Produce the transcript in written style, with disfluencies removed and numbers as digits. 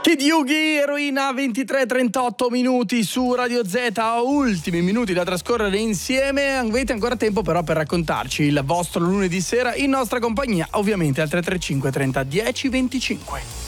Kid Yugi, Eroina, 23:38 minuti su Radio Z, ultimi minuti da trascorrere insieme. Avete ancora tempo però per raccontarci il vostro lunedì sera in nostra compagnia, ovviamente al 335 30 10 25.